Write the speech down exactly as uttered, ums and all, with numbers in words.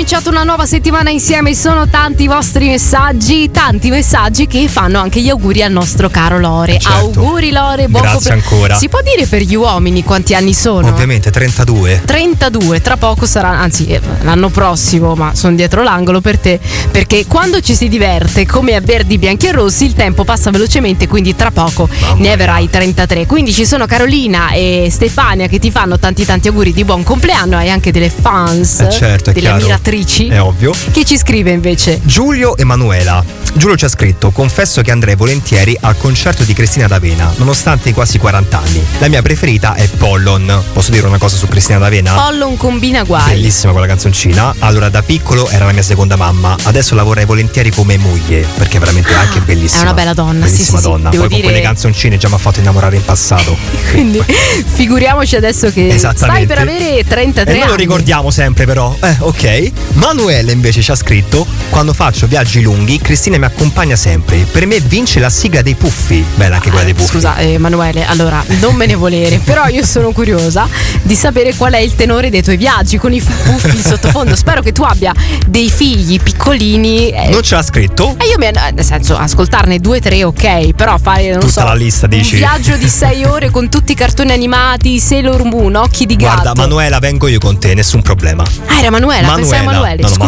cominciato una nuova settimana insieme, sono tanti i vostri messaggi, tanti messaggi che fanno anche gli auguri al nostro caro Lore. Certo. Auguri Lore, buon Grazie compleanno. ancora. Si può dire per gli uomini quanti anni sono? Ovviamente trentadue. trentadue, tra poco sarà, anzi l'anno prossimo, ma sono dietro l'angolo per te, perché quando ci si diverte come a Verdi, Bianchi e Rossi il tempo passa velocemente, quindi tra poco Mamma ne mia. avrai trentatré. Quindi ci sono Carolina e Stefania che ti fanno tanti tanti auguri di buon compleanno. Hai anche delle fans, Eh certo, è delle chiaro. ammiratrici. È ovvio. Chi ci scrive invece? Giulio Emanuela. Giulio ci ha scritto: confesso che andrei volentieri al concerto di Cristina D'Avena, nonostante i quasi quaranta anni. La mia preferita è Pollon. Posso dire una cosa su Cristina D'Avena? Pollon combina guai. Bellissima quella canzoncina. Allora, da piccolo era la mia seconda mamma, adesso la vorrei volentieri come moglie, perché è veramente anche bellissima. È una bella donna, sì, bellissima sì, sì. donna. Devo Poi dire- con quelle canzoncine già mi ha fatto innamorare in passato. Quindi figuriamoci adesso che Esattamente. stai per avere trentatré E noi lo anni. ricordiamo sempre però. Eh, ok. Manuele invece ci ha scritto: quando faccio viaggi lunghi, Cristina mi accompagna sempre. Per me vince la sigla dei Puffi. Bella anche quella dei Puffi. Scusa eh, Emanuele, allora non me ne volere, però io sono curiosa di sapere qual è il tenore dei tuoi viaggi con i puffi in sottofondo. Spero che tu abbia dei figli piccolini. eh, Non ce l'ha scritto? E io mi, nel senso, ascoltarne due o tre, ok, però fare non Tutta so, la lista, dici? un viaggio di sei ore con tutti i cartoni animati, Sailor Moon, Occhi di Guarda, gatto. Manuela, vengo io con te, nessun problema. Ah, era Manuela, pensavo a Manuela. Emanuele. No, no, Scusa.